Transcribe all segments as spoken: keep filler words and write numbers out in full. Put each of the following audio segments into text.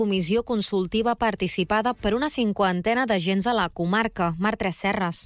comissió consultiva participada per una cinquantena d'agents a la comarca. Marc Tresserras.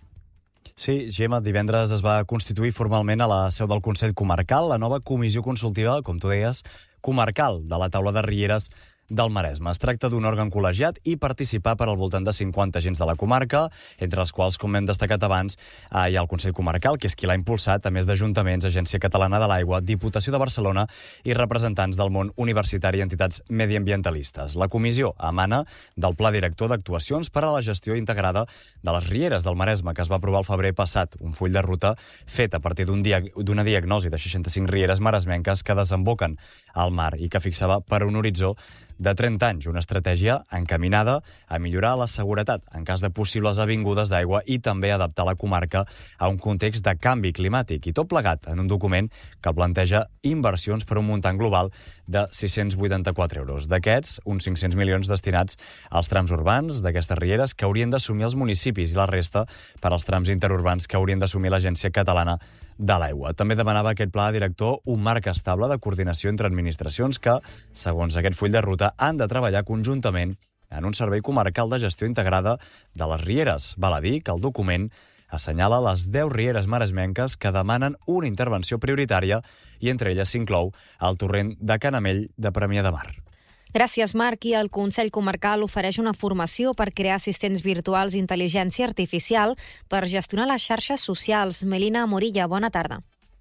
Sí, Gemma, divendres es va constituir formalment a la seu del Consell Comarcal la nova comissió consultiva, com tu deies, comarcal de la taula de Rieres del Maresme. Es tracta d'un òrgan col·legiat i participar per al voltant de cinquanta agents de la comarca, entre els quals, com hem destacat abans, eh, hi ha el Consell Comarcal, que és qui l'ha impulsat, a més d'ajuntaments, Agència Catalana de l'Aigua, Diputació de Barcelona i representants del món universitari i entitats mediambientalistes. La comissió emana del Pla Director d'Actuacions per a la Gestió Integrada de les Rieres del Maresme, que es va aprovar el febrer passat, un full de ruta fet a partir d'un dia, d'una diagnosi de seixanta-cinc rieres maresmenques que desemboquen al mar i que fixava per un horitzó de trenta anys, una estratègia encaminada a millorar la seguretat en cas de possibles avingudes d'aigua i també adaptar la comarca a un context de canvi climàtic. I tot plegat en un document que planteja inversions per un muntant global de sis-cents vuitanta-quatre euros. D'aquests, uns cinc-cents milions destinats als trams urbans d'aquestes rieres que haurien d'assumir els municipis i la resta per als trams interurbans que haurien d'assumir l'Agència Catalana de l'Aigua. També demanava aquest pla director un marc estable de coordinació entre administracions que, segons aquest full de ruta, han de treballar conjuntament en un servei comarcal de gestió integrada de les rieres. Val a dir que el document assenyala les deu rieres maresmenques que demanen una intervenció prioritària i entre elles s'inclou el torrent de Canamell de Premià de Mar. Gràcies, Marc. I el Consell Comarcal ofereix una formació per crear assistents virtuals d'intel·ligència artificial per gestionar les xarxes socials. Melina Morilla, bona tarda.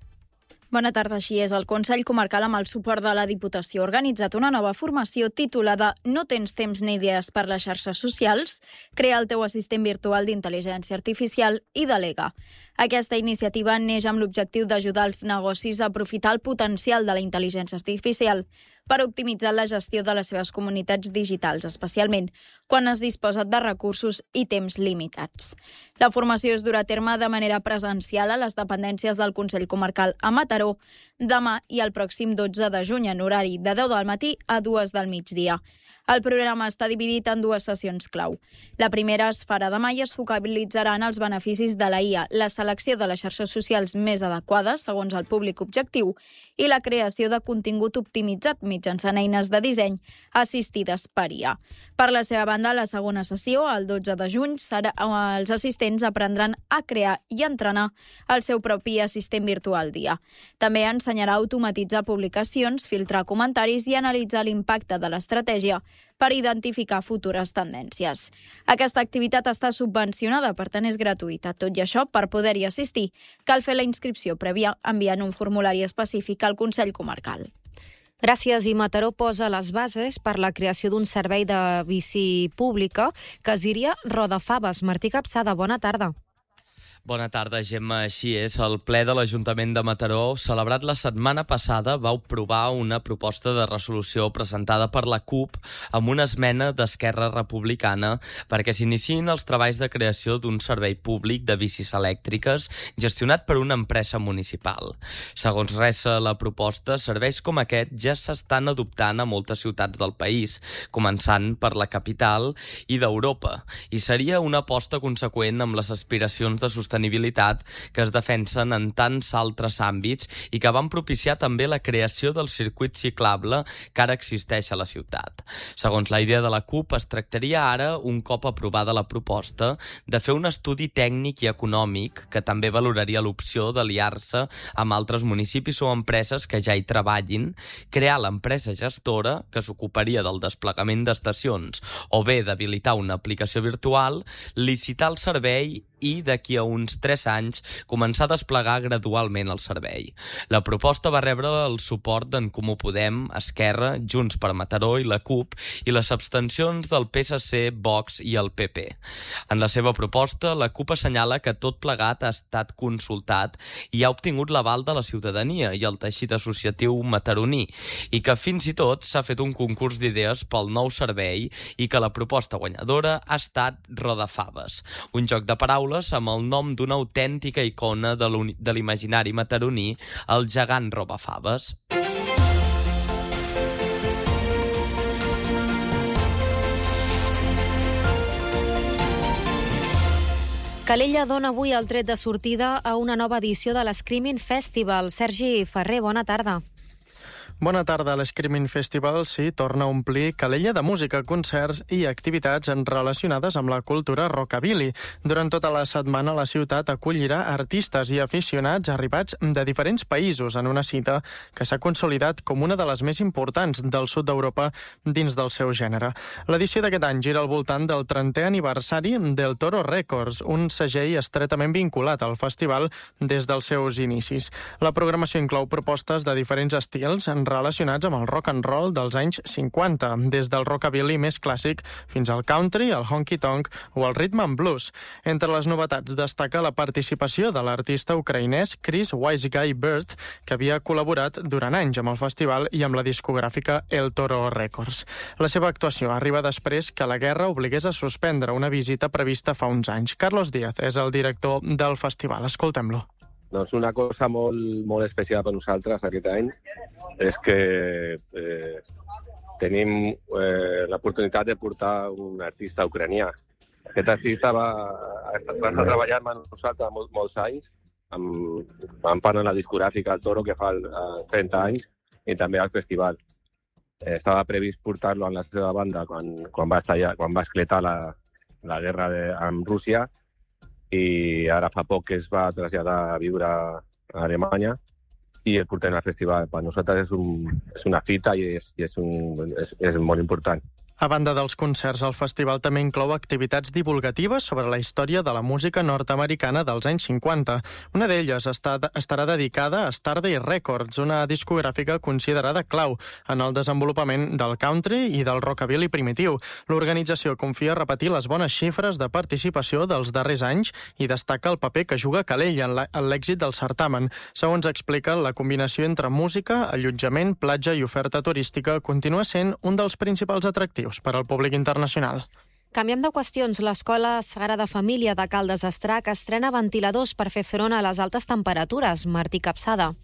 Bona tarda, així és. El Consell Comarcal, amb el suport de la Diputació, ha organitzat una nova formació titulada No tens temps ni idees per les xarxes socials? Crea el teu assistent virtual d'intel·ligència artificial i delega. Aquesta iniciativa neix amb l'objectiu d'ajudar els negocis a aprofitar el potencial de la intel·ligència artificial per optimitzar la gestió de les seves comunitats digitals, especialment quan es disposa de recursos i temps limitats. La formació es durà a terme de manera presencial a les dependències del Consell Comarcal a Mataró demà i el pròxim dotze de juny en horari de deu del matí a dues del migdia. El programa està dividit en dues sessions clau. La primera es farà demà i es focalitzarà en els beneficis de la I A, la selecció de les xarxes socials més adequades segons el públic objectiu i la creació de contingut optimitzat mitjançant eines de disseny assistides per I A. Per la seva banda, la segona sessió, el dotze de juny, serà, els assistents aprendran a crear i entrenar el seu propi assistent virtual d'I A. També ensenyarà a automatitzar publicacions, filtrar comentaris i analitzar l'impacte de l'estratègia per identificar futures tendències. Aquesta activitat està subvencionada, per tant és gratuïta. Tot i això, per poder-hi assistir, cal fer la inscripció prèvia enviant un formulari específic al Consell Comarcal. Gràcies. I Mataró posa les bases per la creació d'un servei de bici pública que es diria Rodafaves. Martí Capçada, bona tarda. Bona tarda, Gemma. Així és, el ple de l'Ajuntament de Mataró, celebrat la setmana passada, va aprovar una proposta de resolució presentada per la CUP amb una esmena d'Esquerra Republicana perquè s'iniciïn els treballs de creació d'un servei públic de bicis elèctriques gestionat per una empresa municipal. Segons ressa la proposta, serveis com aquest ja s'estan adoptant a moltes ciutats del país, començant per la capital i d'Europa, i seria una aposta conseqüent amb les aspiracions de sostenibilitat sostenibilitat que es defensen en tants altres àmbits i que van propiciar també la creació del circuit ciclable que ara existeix a la ciutat. Segons la idea de la CUP, es tractaria ara, un cop aprovada la proposta, de fer un estudi tècnic i econòmic que també valoraria l'opció d'aliar-se amb altres municipis o empreses que ja hi treballin, crear l'empresa gestora que s'ocuparia del desplegament d'estacions o bé d'habilitar una aplicació virtual, licitar el servei i d'aquí a uns tres anys començar a desplegar gradualment el servei. La proposta va rebre el suport d'en Comú Podem, Esquerra, Junts per Mataró i la CUP i les abstencions del P S C, Vox i el P P. En la seva proposta, la CUP assenyala que tot plegat ha estat consultat i ha obtingut l'aval de la ciutadania i el teixit associatiu mataroní i que fins i tot s'ha fet un concurs d'idees pel nou servei i que la proposta guanyadora ha estat Rodafaves, un joc de paraules amb el nom d'una autèntica icona de l'imaginari mataroní, el gegant Robafaves. Calella dona avui el tret de sortida a una nova edició de l'Screaming Festival. Sergi Ferrer, bona tarda. Bona tarda. L'Screaming Festival sí torna a omplir calella de música, concerts i activitats relacionades amb la cultura rockabilly. Durant tota la setmana la ciutat acollirà artistes i aficionats arribats de diferents països en una cita que s'ha consolidat com una de les més importants del sud d'Europa dins del seu gènere. L'edició d'aquest any gira al voltant del trentè aniversari del Toro Records, un segell estretament vinculat al festival des dels seus inicis. La programació inclou propostes de diferents estils relacionats amb el rock and roll dels anys cinquanta, des del rockabilly més clàssic fins al country, el honky-tonk o el rhythm and blues. Entre les novetats destaca la participació de l'artista ucraïnès Chris Wise Guy Bird, que havia col·laborat durant anys amb el festival i amb la discogràfica El Toro Records. La seva actuació arriba després que la guerra obligués a suspendre una visita prevista fa uns anys. Carlos Díaz és el director del festival. Escoltem-lo. Doncs una cosa molt, molt especial per nosaltres aquest any és que eh, tenim eh, l'oportunitat de portar un artista ucranià. Aquest artista va, va estar treballant amb nosaltres molts, molts anys, amb, amb part de la discogràfica El Toro, que fa trenta anys, i també al festival. Eh, estava previst portar-lo en la seva banda quan, quan, va, estallar, quan va esclatar la, la guerra de, amb Rússia, i ara fa poc que es va traslladar a viure a Alemanya i el portem al festival. Per nosaltres és, un, és una fita i, és, i és, un, és, és molt important. A banda dels concerts, el festival també inclou activitats divulgatives sobre la història de la música nord-americana dels anys cinquanta. Una d'elles està, estarà dedicada a Starday Records, una discogràfica considerada clau en el desenvolupament del country i del rockabilly primitiu. L'organització confia repetir les bones xifres de participació dels darrers anys i destaca el paper que juga Calella en l'èxit del certamen. Segons explica, la combinació entre música, allotjament, platja i oferta turística continua sent un dels principals atractius per al públic internacional. Canviem de qüestions. L'Escola Sagrada Família de Caldes d'Estrac estrena ventiladors per fer front a les altes temperatures. Martí Capçada.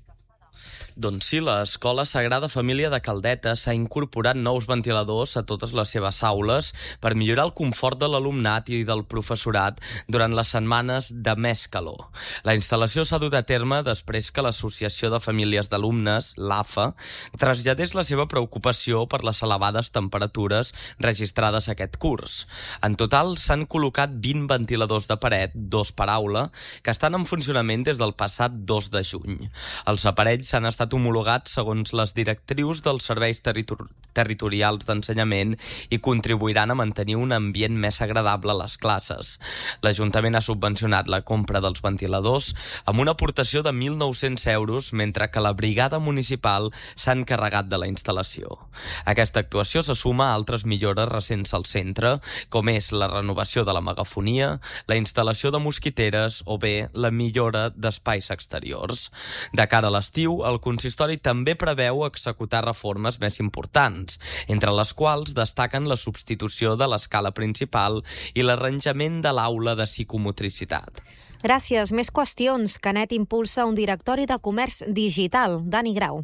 Doncs sí, l'Escola Sagrada Família de Caldeta s'ha incorporat nous ventiladors a totes les seves aules per millorar el confort de l'alumnat i del professorat durant les setmanes de més calor. La instal·lació s'ha dut a terme després que l'Associació de Famílies d'Alumnes, l'A F A, traslladés la seva preocupació per les elevades temperatures registrades aquest curs. En total s'han col·locat vint ventiladors de paret, dos per aula, que estan en funcionament des del passat dos de juny. Els aparells s'han estat homologats segons les directrius dels serveis territor- territorials d'ensenyament i contribuiran a mantenir un ambient més agradable a les classes. L'Ajuntament ha subvencionat la compra dels ventiladors amb una aportació de mil nou-cents euros, mentre que la Brigada Municipal s'ha encarregat de la instal·lació. Aquesta actuació se suma a altres millores recents al centre, com és la renovació de la megafonia, la instal·lació de mosquiteres o bé la millora d'espais exteriors. De cara a l'estiu, el consistori també preveu executar reformes més importants, entre les quals destaquen la substitució de l'escala principal i l'arranjament de l'aula de psicomotricitat. Gràcies. Més qüestions. Canet impulsa un directori de comerç digital. Dani Grau.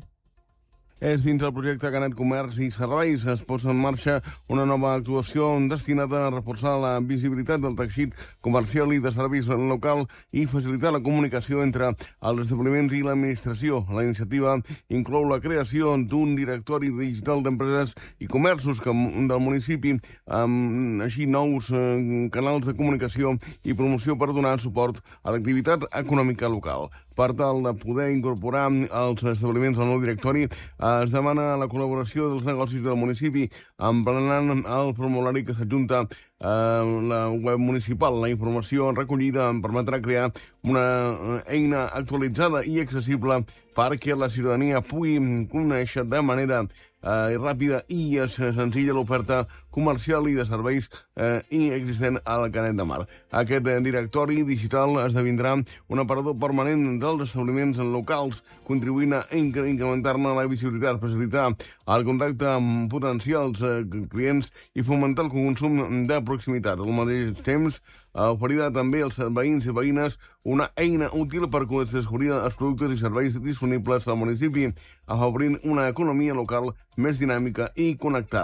És dins el projecte Canet Comerç i Serveis. Es posa en marxa una nova actuació destinada a reforçar la visibilitat del teixit comercial i de serveis local i facilitar la comunicació entre els establiments i l'administració. La iniciativa inclou la creació d'un directori digital d'empreses i comerços del municipi, amb així nous canals de comunicació i promoció per donar suport a l'activitat econòmica local. Per tal de poder incorporar els establiments al nou directori, es demana la col·laboració dels negocis del municipi, emplenant el formulari que s'adjunta a la web municipal. La informació recollida permetrà crear una eina actualitzada i accessible perquè la ciutadania pugui conèixer de manera eh, ràpida i senzilla l'oferta comercial i de serveis eh, i existent al Canet de Mar. Aquest eh, directori digital esdevindrà un aparador permanent dels establiments locals, contribuint a incrementar-ne la visibilitat, facilitar el contacte amb potencials eh, clients i fomentar el consum de proximitat. Al mateix temps, oferirà també als veïns i veïnes una eina útil per descobrir els productes i serveis disponibles al municipi, afavorint una economia local més dinàmica i connectada.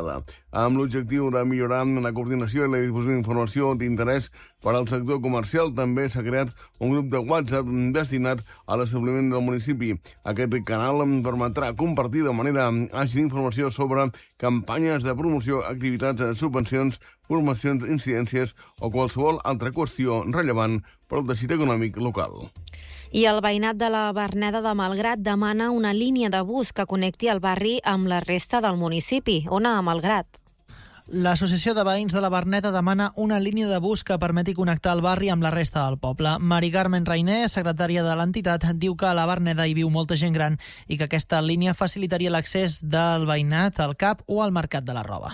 amb l'objectiu de millorar la coordinació i la difusió d'informació d'interès per al sector comercial. També s'ha creat un grup de WhatsApp destinat a l'establiment del municipi. Aquest canal permetrà compartir de manera àgil informació sobre campanyes de promoció, activitats, subvencions, formacions, incidències o qualsevol altra qüestió rellevant per al teixit econòmic local. I el veïnat de la Verneda de Malgrat demana una línia de bus que connecti el barri amb la resta del municipi. Ona, a Malgrat. L'Associació de Veïns de la Verneda demana una línia de bus que permeti connectar el barri amb la resta del poble. Mari Carmen Reiner, secretària de l'entitat, diu que a la Verneda hi viu molta gent gran i que aquesta línia facilitaria l'accés del veïnat al C A P o al Mercat de la Roba.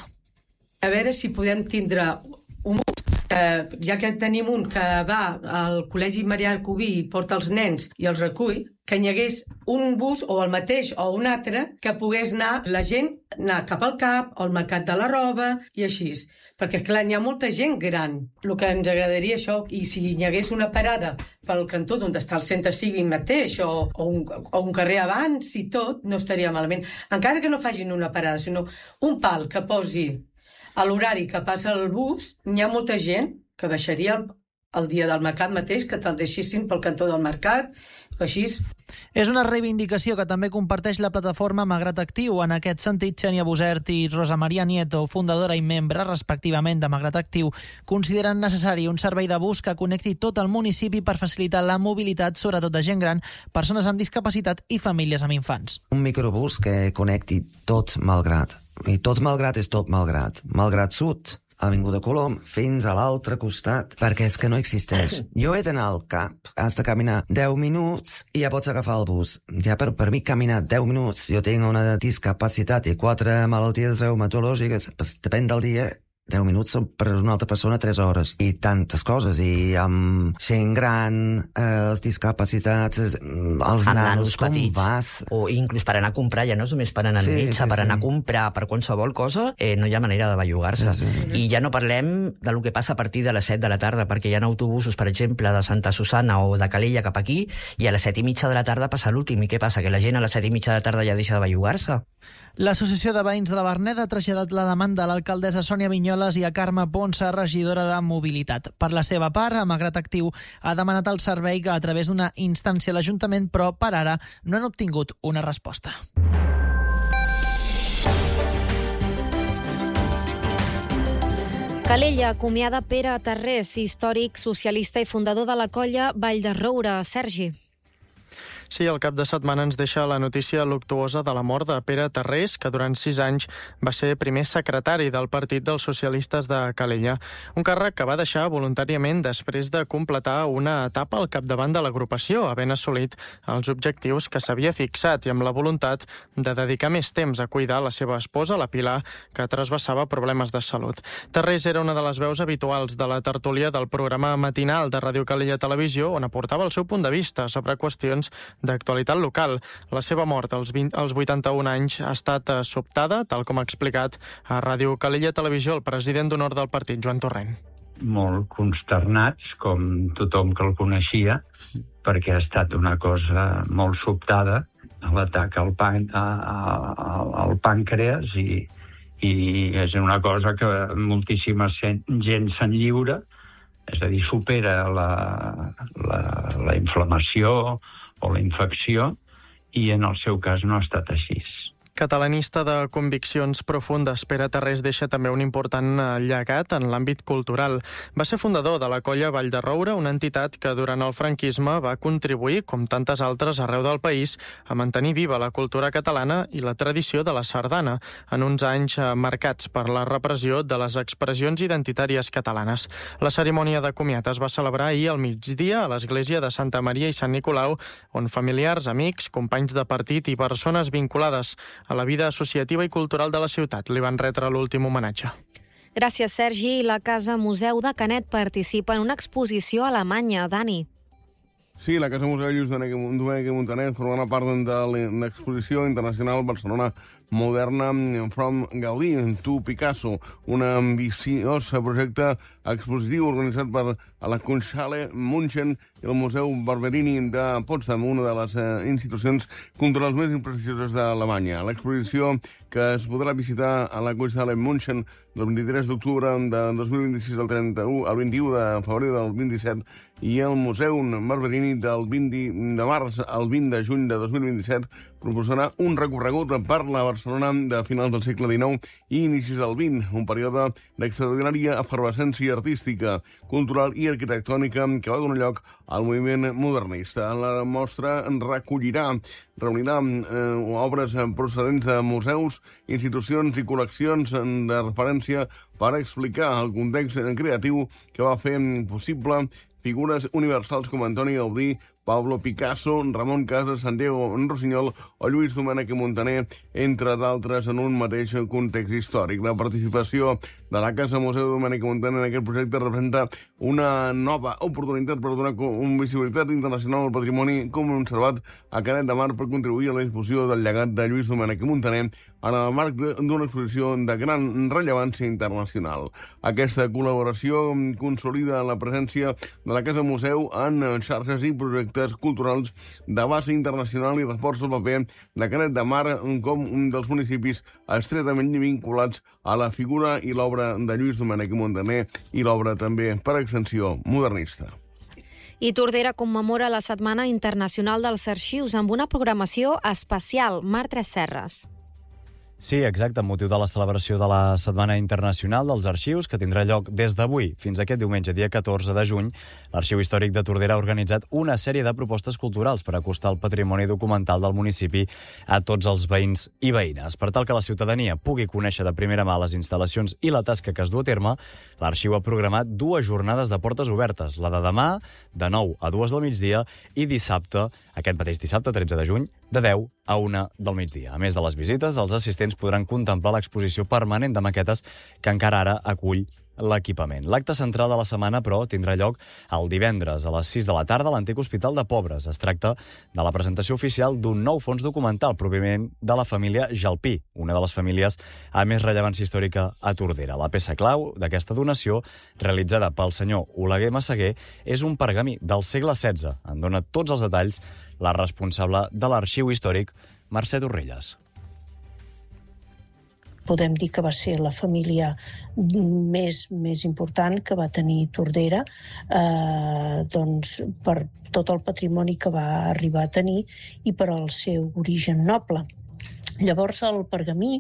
A veure si podem tindre un bus, eh, ja que tenim un que va al Col·legi Marià Cubí i porta els nens i els recull, que hi hagués un bus o el mateix o un altre que pogués anar la gent anar cap al C A P o al Mercat de la Roba i així. Perquè, clar, hi ha molta gent gran. El que ens agradaria això, i si hi hagués una parada pel cantó d'on està el centre cívic mateix o, o, un, o un carrer abans i tot, no estaria malament. Encara que no facin una parada, sinó un pal que posi a l'horari que passa el bus, hi ha molta gent que baixaria el, el dia del mercat mateix, que te'l deixessin pel cantó del mercat, així. És una reivindicació que també comparteix la plataforma Malgrat Actiu. En aquest sentit, Xènia Busert i Rosa Maria Nieto, fundadora i membre, respectivament, de Malgrat Actiu, consideren necessari un servei de bus que connecti tot el municipi per facilitar la mobilitat, sobretot de gent gran, persones amb discapacitat i famílies amb infants. Un microbús que connecti tot Malgrat. I tot Malgrat és tot Malgrat. Malgrat Sud, Avinguda Colom, fins a l'altre costat, perquè és que no existeix. Jo he d'anar al C A P, has de caminar deu minuts i ja pots agafar el bus. Ja per, per mi caminar deu minuts, jo tinc una discapacitat i quatre malalties reumatològiques, depèn del dia, deu minuts són per una altra persona tres hores. I tantes coses, i amb gent gran, eh, les discapacitats, els amb nanos, com petits, vas? O inclús per anar a comprar, ja no és només per anar al Sí, metge, sí, per sí. anar a comprar, per qualsevol cosa, eh, no hi ha manera de bellugar-se. Sí, sí. I ja no parlem del que passa a partir de les set de la tarda, perquè hi ha autobusos, per exemple, de Santa Susana o de Calella cap aquí, i a les set i mitja de la tarda passa l'últim. I què passa? Que la gent a les set i mitja de la tarda ja deixa de bellugar-se? L'Associació de Veïns de la Verneda ha traslladat la demanda a l'alcaldessa Sònia Vinyoles i a Carme Ponsa, regidora de Mobilitat. Per la seva part, Malgrat Actiu ha demanat el servei a través d'una instància a l'Ajuntament, però per ara no han obtingut una resposta. Calella acomiada Pere Tarrés, històric socialista i fundador de la colla Vall de Roure. Sergi. Sí, el cap de setmana ens deixa la notícia luctuosa de la mort de Pere Tarrés, que durant sis anys va ser primer secretari del Partit dels Socialistes de Calella. Un càrrec que va deixar voluntàriament després de completar una etapa al capdavant de l'agrupació, havent assolit els objectius que s'havia fixat i amb la voluntat de dedicar més temps a cuidar la seva esposa, la Pilar, que trasbassava problemes de salut. Tarrés era una de les veus habituals de la tertúlia del programa matinal de Ràdio Calella Televisió, on aportava el seu punt de vista sobre qüestions d'actualitat local. La seva mort als, vint, als vuitanta-un anys ha estat sobtada, tal com ha explicat a Ràdio Calella Televisió el president d'honor del partit, Joan Torrent. Molt consternats, com tothom que el coneixia, perquè ha estat una cosa molt sobtada, l'atac al, pan, al, al pàncreas, i, i és una cosa que moltíssima gent se'n lliura, és a dir, supera la, la, la inflamació o la infecció, i en el seu cas no ha estat així. Catalanista de conviccions profundes, Pere Tarrés deixa també un important llegat en l'àmbit cultural. Va ser fundador de la colla Vall de Roure, una entitat que durant el franquisme va contribuir, com tantes altres arreu del país, a mantenir viva la cultura catalana i la tradició de la sardana, en uns anys marcats per la repressió de les expressions identitàries catalanes. La cerimònia de comiat es va celebrar ahir al migdia a l'església de Santa Maria i Sant Nicolau, on familiars, amics, companys de partit i persones vinculades a la vida associativa i cultural de la ciutat li van retre l'últim homenatge. Gràcies, Sergi. La Casa Museu de Canet participa en una exposició a Alemanya. Dani. Sí, la Casa Museu Lluís Domènech i Montaner formarà part de l'exposició internacional Barcelona Moderna From Gaudí to Picasso, un ambiciós projecte expositiu organitzat per a la Kunsthalle München i al Museu Barberini de Potsdam, una de les eh, institucions culturals més prestigioses d'Alemanya. L'exposició, que es podrà visitar a la Kunsthalle München del vint-i-tres d'octubre de dos mil vint-i-sis al trenta-u, al vint-i-u de febrer del vint-i-set, i el Museu Barberini del vint de març al vint de juny de dos mil vint-i-set, proporcionarà un recorregut per la Barcelona de finals del segle dinou i inicis del vint, un període d'extraordinària efervescència artística, cultural i arquitectònica que va donar lloc al moviment modernista. La mostra recollirà, reunirà eh, obres procedents de museus, institucions i col·leccions de referència per explicar el context creatiu que va fer possible figures universals com Antoni Gaudí, Pablo Picasso, Ramon Casas, Santiago Rossinyol o Lluís Domènech i Montaner, entre d'altres, en un mateix context històric. La participació de la Casa Museu Domènech i Montaner en aquest projecte representa una nova oportunitat per donar una visibilitat internacional al patrimoni conservat a Canet de Mar per contribuir a la difusió del llegat de Lluís Domènech i Montaner en el marc d'una exposició de gran rellevància internacional. Aquesta col·laboració consolida la presència de la Casa Museu en xarxes i projectes culturals de base internacional i reforça el paper de Canet de Mar com un dels municipis estretament vinculats a la figura i l'obra de Lluís Domènech i Montaner i l'obra també, per extensió, modernista. I Tordera commemora la Setmana Internacional dels Arxius amb una programació especial. Marc Serres. Sí, exacte, amb motiu de la celebració de la Setmana Internacional dels Arxius, que tindrà lloc des d'avui fins aquest diumenge, dia catorze de juny, l'Arxiu Històric de Tordera ha organitzat una sèrie de propostes culturals per acostar el patrimoni documental del municipi a tots els veïns i veïnes. Per tal que la ciutadania pugui conèixer de primera mà les instal·lacions i la tasca que es du a terme, l'Arxiu ha programat dues jornades de portes obertes, la de demà, de nou a dues del migdia, i dissabte, aquest mateix dissabte, tretze de juny, de deu a una del migdia. A més de les visites, els assistents podran contemplar l'exposició permanent de maquetes que encara ara acull l'equipament. L'acte central de la setmana, però, tindrà lloc el divendres a les sis de la tarda a l'antic Hospital de Pobres. Es tracta de la presentació oficial d'un nou fons documental provinent de la família Jalpí, una de les famílies amb més rellevància històrica a Tordera. La peça clau d'aquesta donació, realitzada pel senyor Oleguer Massaguer, és un pergamí del segle setze. En dona tots els detalls la responsable de l'Arxiu Històric, Mercè Torrelles. Podem dir que va ser la família més, més important que va tenir Tordera, eh, doncs per tot el patrimoni que va arribar a tenir i per al seu origen noble. Llavors el pergamí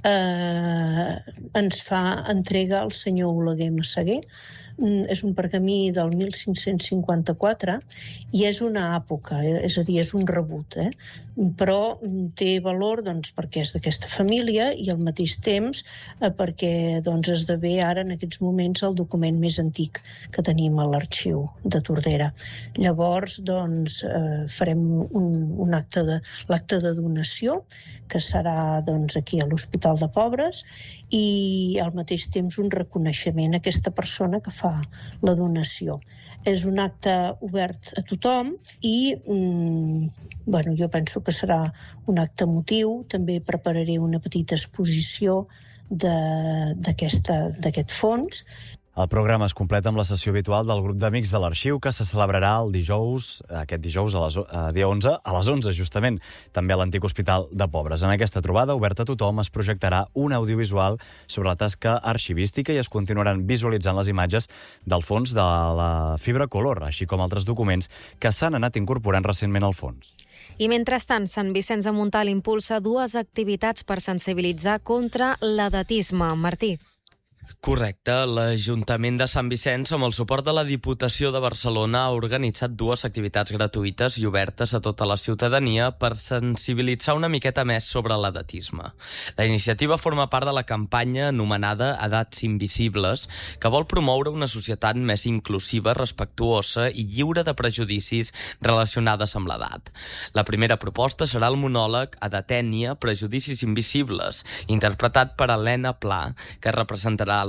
eh, ens fa entrega al senyor Oleguer Massaguer. És un pergamí del mil cinc-cents cinquanta-quatre i és una àpoca, és a dir, és un rebut, eh? Però té valor doncs, perquè és d'aquesta família i al mateix temps eh, perquè doncs, esdevé ara en aquests moments el document més antic que tenim a l'arxiu de Tordera. Llavors doncs, eh, farem un, un acte de, l'acte de donació que serà doncs, aquí a l'Hospital de Pobres i al mateix temps un reconeixement a aquesta persona que fa la donació. És un acte obert a tothom i mm, bueno, jo penso que serà un acte emotiu. També prepararé una petita exposició de, d'aquesta, d'aquest fons. El programa es completa amb la sessió habitual del grup d'amics de l'Arxiu, que se celebrarà el dijous, aquest dijous, a les, a dia onze, a les onze, justament, també a l'antic Hospital de Pobres. En aquesta trobada, oberta a tothom, es projectarà un audiovisual sobre la tasca arxivística i es continuaran visualitzant les imatges del fons de la fibra color, així com altres documents que s'han anat incorporant recentment al fons. I mentrestant, Sant Vicenç de Montalt impulsa dues activitats per sensibilitzar contra l'edatisme. Martí. Correcte. L'Ajuntament de Sant Vicenç, amb el suport de la Diputació de Barcelona, ha organitzat dues activitats gratuïtes i obertes a tota la ciutadania per sensibilitzar una miqueta més sobre l'edatisme. La iniciativa forma part de la campanya anomenada Edats Invisibles, que vol promoure una societat més inclusiva, respectuosa i lliure de prejudicis relacionades amb l'edat. La primera proposta serà el monòleg Edatènia, prejudicis invisibles, interpretat per Helena Pla, que representarà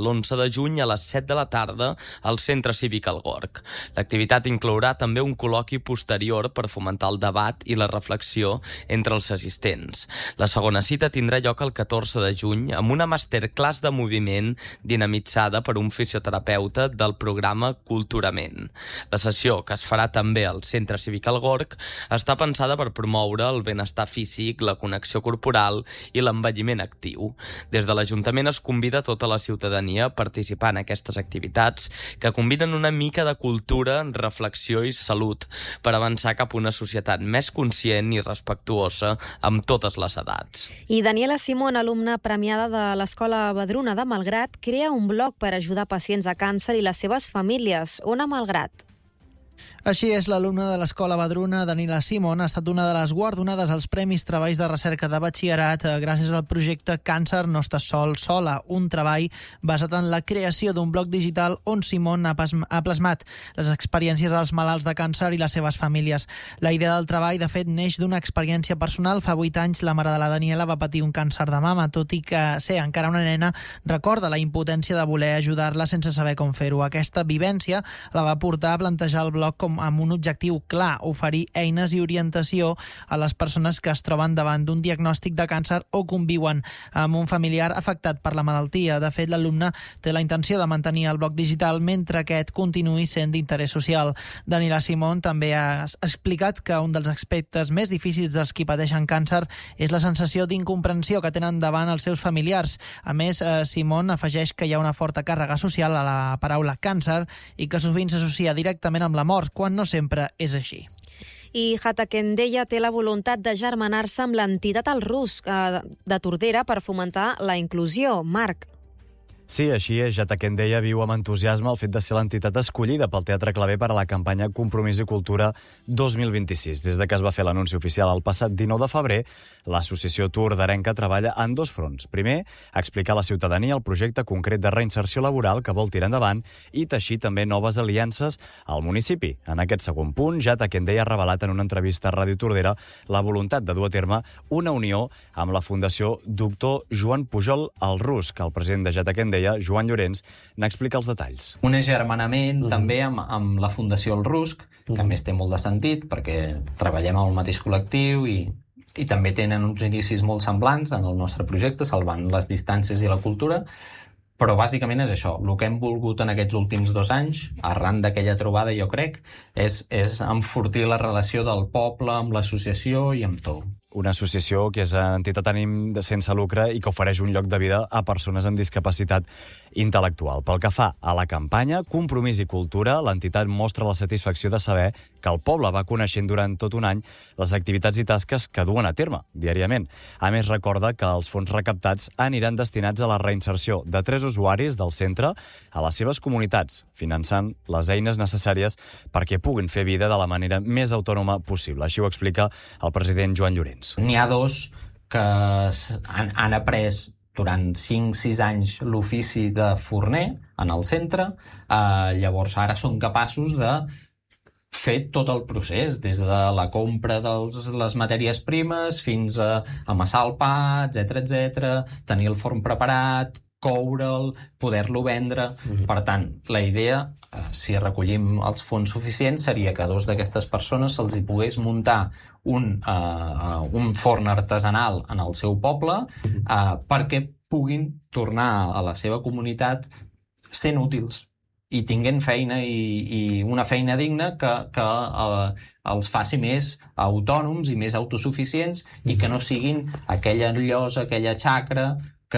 l'onze de juny a les set de la tarda al Centre Cívic El Gorg. L'activitat inclourà també un col·loqui posterior per fomentar el debat i la reflexió entre els assistents. La segona cita tindrà lloc el catorze de juny amb una masterclass de moviment dinamitzada per un fisioterapeuta del programa Culturament. La sessió, que es farà també al Centre Cívic El Gorg, està pensada per promoure el benestar físic, la connexió corporal i l'envelliment actiu. Des de l'Ajuntament es convida tota la ciutadania a participar en aquestes activitats que combinen una mica de cultura, reflexió i salut per avançar cap a una societat més conscient i respectuosa amb totes les edats. I Daniela Simón, alumna premiada de l'Escola Badruna de Malgrat, crea un blog per ajudar pacients a càncer i les seves famílies. On a Malgrat? Així és, l'alumna de l'Escola Badruna, Daniela Simón, ha estat una de les guardonades als Premis Treballs de Recerca de Batxillerat gràcies al projecte Càncer no estàs sol, sola, un treball basat en la creació d'un blog digital on Simón ha plasmat les experiències dels malalts de càncer i les seves famílies. La idea del treball, de fet, neix d'una experiència personal. Fa vuit anys, la mare de la Daniela va patir un càncer de mama, tot i que ser encara una nena recorda la impotència de voler ajudar-la sense saber com fer-ho. Aquesta vivència la va portar a plantejar el blog com amb un objectiu clar, oferir eines i orientació a les persones que es troben davant d'un diagnòstic de càncer o conviuen amb un familiar afectat per la malaltia. De fet, l'alumne té la intenció de mantenir el blog digital mentre aquest continuï sent d'interès social. Daniela Simón també ha explicat que un dels aspectes més difícils dels qui pateixen càncer és la sensació d'incomprensió que tenen davant els seus familiars. A més, Simón afegeix que hi ha una forta càrrega social a la paraula càncer i que sovint s'associa directament amb la mort, quan no sempre és així. I Jatakendeia té la voluntat de germanar-se amb l'entitat El Rusc de Tordera per fomentar la inclusió. Marc. Sí, així és. Jatakendeia viu amb entusiasme el fet de ser l'entitat escollida pel Teatre Claver per a la campanya Compromís i Cultura dos mil vint-i-sis. Des de que es va fer l'anunci oficial el passat dinou de febrer, l'associació torderenca treballa en dos fronts. Primer, explicar a la ciutadania el projecte concret de reinserció laboral que vol tirar endavant i teixir també noves aliances al municipi. En aquest segon punt, Jatakendeia ha revelat en una entrevista a Ràdio Tordera la voluntat de dur a terme una unió amb la Fundació Doctor Joan Pujol El Rusc. El president de Jatakendeia, Joan Llorenç, n'explica els detalls. Un agermanament uh-huh. també amb, amb la Fundació El Rusc, que uh-huh. a més té molt de sentit perquè treballem al mateix col·lectiu i, i també tenen uns inicis molt semblants en el nostre projecte, salvant les distàncies i la cultura, però bàsicament és això. El que hem volgut en aquests últims dos anys, arran d'aquella trobada, jo crec, és, és enfortir la relació del poble amb l'associació i amb tot. Una associació que és entitat ànim sense lucre i que ofereix un lloc de vida a persones amb discapacitat intel·lectual. Pel que fa a la campanya Compromís i Cultura, l'entitat mostra la satisfacció de saber que el poble va coneixent durant tot un any les activitats i tasques que duen a terme diàriament. A més, recorda que els fons recaptats aniran destinats a la reinserció de tres usuaris del centre a les seves comunitats, finançant les eines necessàries perquè puguin fer vida de la manera més autònoma possible. Així ho explica el president Joan Llorenç. N'hi ha dos que han, han après durant cinc sis anys l'ofici de forner en el centre, eh, llavors ara són capaços de fer tot el procés, des de la compra de les matèries primes fins a amassar el pa, etcètera, etcètera, tenir el forn preparat, coure'l, poder-lo vendre. Uh-huh. Per tant, la idea, eh, si recollim els fons suficients, seria que a dos d'aquestes persones se'ls hi pogués muntar un, uh, un forn artesanal en el seu poble uh-huh. uh, perquè puguin tornar a la seva comunitat sent útils i tinguent feina i, i una feina digna que, que uh, els faci més autònoms i més autosuficients uh-huh. i que no siguin aquella llosa, aquella xacra que,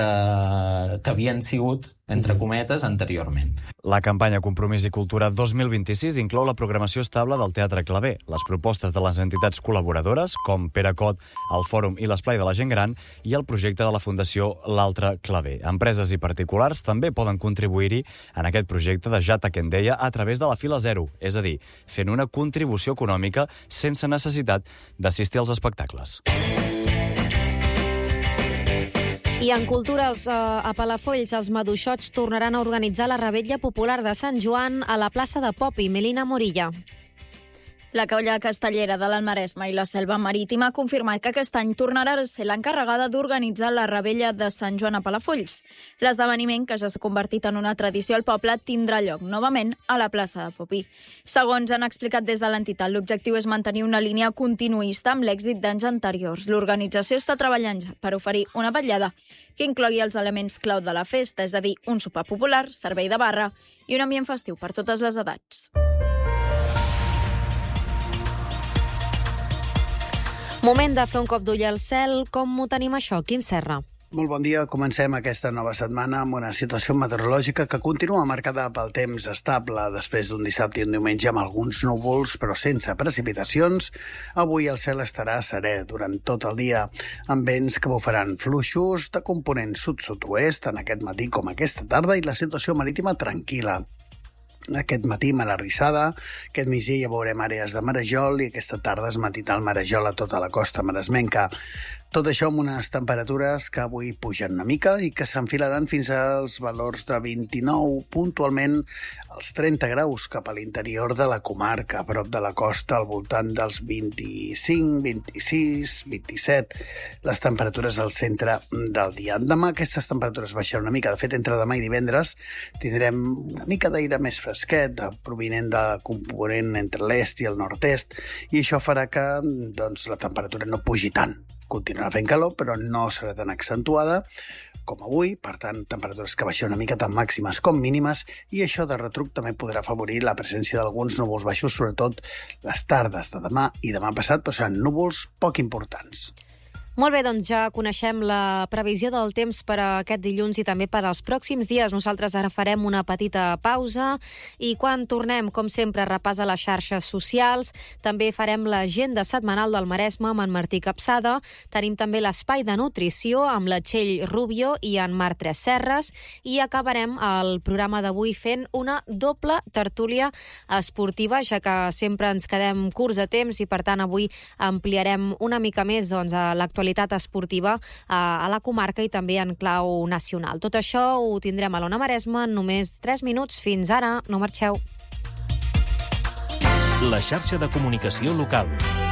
que havien sigut, entre cometes, anteriorment. La campanya Compromís i Cultura dos mil vint-i-sis inclou la programació estable del Teatre Claver, les propostes de les entitats col·laboradores, com Pere Cot, el Fòrum i l'Esplai de la Gent Gran, i el projecte de la Fundació L'Altre Claver. Empreses i particulars també poden contribuir-hi en aquest projecte de Jatakendeia a través de la fila zero, és a dir, fent una contribució econòmica sense necessitat d'assistir als espectacles. I en cultura, els, eh, a Palafolls, els maduixots tornaran a organitzar la Revetlla Popular de Sant Joan a la plaça de Popi. Melina Morilla. La colla castellera de l'Almaresme i la Selva Marítima ha confirmat que aquest any tornarà a ser l'encarregada d'organitzar la Rebella de Sant Joan a Palafolls. L'esdeveniment, que ja s'ha convertit en una tradició al poble, tindrà lloc novament a la plaça de Popí. Segons han explicat des de l'entitat, l'objectiu és mantenir una línia continuista amb l'èxit d'anys anteriors. L'organització està treballant per oferir una vetllada que inclogui els elements clau de la festa, és a dir, un sopar popular, servei de barra i un ambient festiu per totes les edats. Moment de fer un cop d'ull al cel. Com ho tenim això, Quim Serra? Molt bon dia. Comencem aquesta nova setmana amb una situació meteorològica que continua marcada pel temps estable després d'un dissabte i un diumenge amb alguns núvols, però sense precipitacions. Avui el cel estarà serè durant tot el dia, amb vents que bufaran fluixos de component sud-sud-oest en aquest matí com aquesta tarda i la situació marítima tranquil·la. Aquest matí malarrissada, aquest migdia ja veurem àrees de marejol i aquesta tarda es matitarà el marejol a tota la costa maresmenca. Tot això amb unes temperatures que avui pugen una mica i que s'enfilaran fins als valors de vint-i-nou, puntualment als trenta graus cap a l'interior de la comarca, a prop de la costa, al voltant dels vint-i-cinc, vint-i-sis, vint-i-set, les temperatures al centre del dia. Demà aquestes temperatures baixaran una mica. De fet, entre demà i divendres tindrem una mica d'aire més fresquet, provinent de component entre l'est i el nord-est, i això farà que doncs, la temperatura no pugi tant. Continuarà fent calor, però no serà tan accentuada com avui, per tant, temperatures que baixen una mica tant màximes com mínimes, i això de retruc també podrà afavorir la presència d'alguns núvols baixos, sobretot les tardes de demà i demà passat, però seran núvols poc importants. Molt bé, doncs ja coneixem la previsió del temps per a aquest dilluns i també per als pròxims dies. Nosaltres ara farem una petita pausa i quan tornem, com sempre, repàs a les xarxes socials. També farem l'agenda setmanal del Maresme amb en Martí Capçada. Tenim també l'espai de nutrició amb la Txell Rubio i en Marc Tres Serres. I acabarem el programa d'avui fent una doble tertúlia esportiva, ja que sempre ens quedem curts de temps i, per tant, avui ampliarem una mica més doncs, a l'actualitat esportiva a la comarca i també en clau nacional. Tot això ho tindrem a l'Ona Maresme en només tres minuts. Fins ara, no marxeu. La xarxa de comunicació local.